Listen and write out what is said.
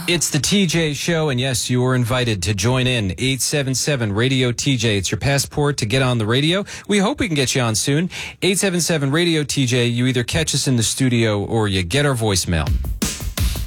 It's the TJ Show, and yes, you are invited to join in. 877 Radio TJ. It's your passport to get on the radio. We hope we can get you on soon. 877 Radio TJ. You either catch us in the studio or you get our voicemail.